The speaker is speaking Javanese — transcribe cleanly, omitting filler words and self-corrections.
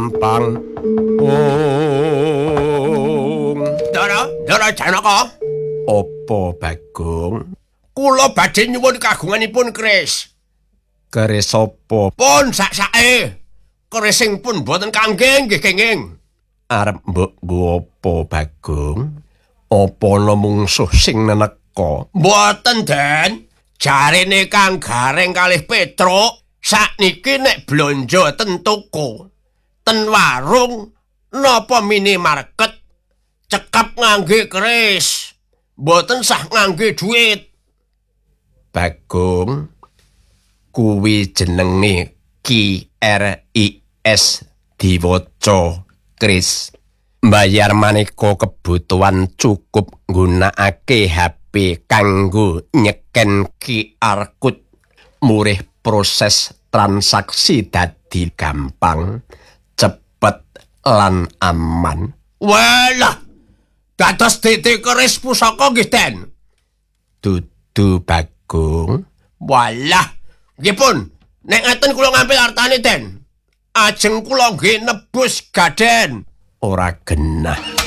gampang. Ndara Janaka. Apa Bagong? Kula badhe nyuwun kagunganipun keris. Keris apa? Pun sak-sake. Keris sing pun boten kangge nggih kenging. Arep mbok nggo apa Bagong? Apa ana mungsuh sing neneka? Mboten, Den. Jarene Kang Gareng kalih Petruk sakniki nek blonjo ten toko, ten warung napa minimarket cekap ngangge keris, mboten sah ngangge duit. Bagong, kuwi jenenge KRIS diwaca Kris. Mbayar maneka kebutuhan cukup nggunakake HP kanggo nyeken QR code. Murih proses transaksi dadi gampang, cepet lan aman. Walah, dados titik keris pusaka nggih, Den. Dudu Bagong. Walah, nggih pun, nek ngaten kula ngambil artane, Den. Ajeng kula nggih nebus gaden. Ora genah.